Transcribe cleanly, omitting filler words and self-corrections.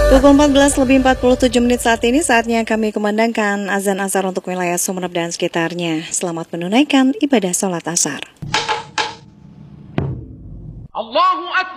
Pukul 14:47 saat ini, saatnya kami kumandangkan azan asar untuk wilayah Sumeneb dan sekitarnya. Selamat menunaikan ibadah sholat asar. Allahu Akbar.